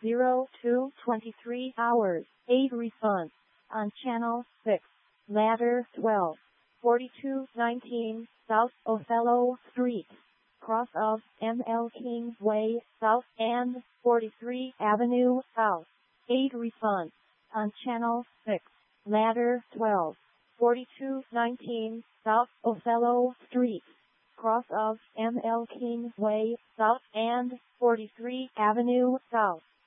02 23 hours, 8 refunds. On Channel 6, Ladder 12, 4219 South Othello Street, cross of ML King Way South and 43 Avenue South, 8 refunds. On Channel 6, Ladder 12, 4219 South Othello Street, cross of ML King Way South and 43 Avenue South,